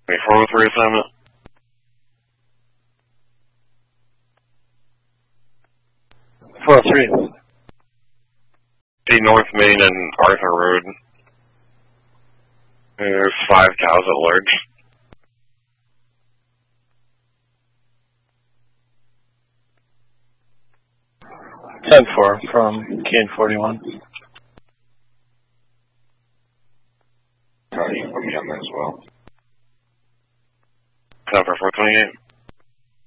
403 assignment. The North Main and Arthur Road. There's 5 cows at large. 10-4 from Kane 41. You can put me on there as well. 10 for 428.